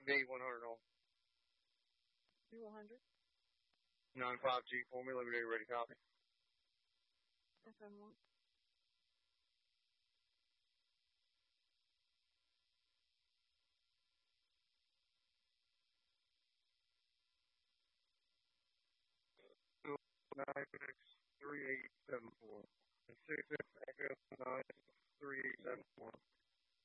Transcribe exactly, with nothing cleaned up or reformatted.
Me, one hundred all. You one hundred. nine five G for me, let me know you're ready, copy. F M one. nine six three eight seven four. six six Echo nine three eight seven four.